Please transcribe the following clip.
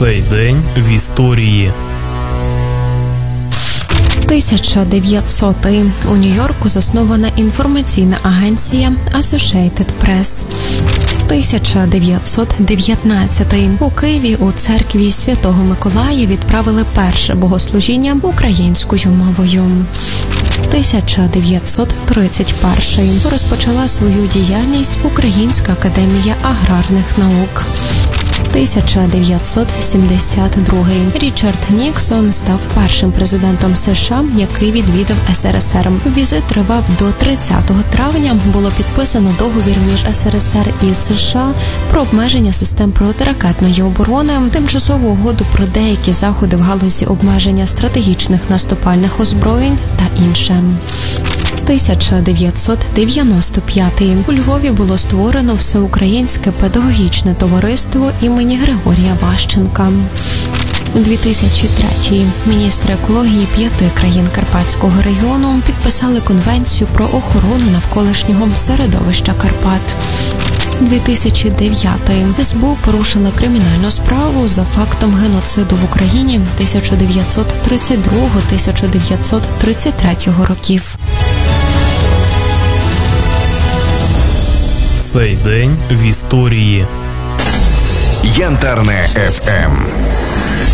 Цей день в історії. 1900 у Нью-Йорку заснована інформаційна агенція Associated Press. 1919 у Києві у церкві Святого Миколая відправили перше богослужіння українською мовою. 1931 розпочала свою діяльність Українська академія аграрних наук. 1972 Річард Ніксон став першим президентом США, який відвідав СРСР. Візит тривав до 30 травня. Було підписано договір між СРСР і США про обмеження систем протиракетної оборони, тимчасову угоду про деякі заходи в галузі обмеження стратегічних наступальних озброєнь та інше. 1995 у Львові було створено Всеукраїнське педагогічне товариство імені Григорія Ващенка. 2003 міністри екології 5 країн Карпатського регіону підписали Конвенцію про охорону навколишнього середовища Карпат. 2009 СБУ порушила кримінальну справу за фактом геноциду в Україні 1932-1933 років. Цей день в історії. Янтарне ФМ.